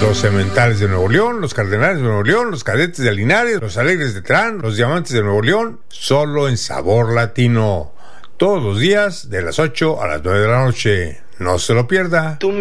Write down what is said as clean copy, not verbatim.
Los Cementales de Nuevo León, los Cardenales de Nuevo León, los Cadetes de Linares, los Alegres de Terán, los Diamantes de Nuevo León, solo en Sabor Latino. Todos los días de las 8 a las 9 de la noche. No se lo pierda.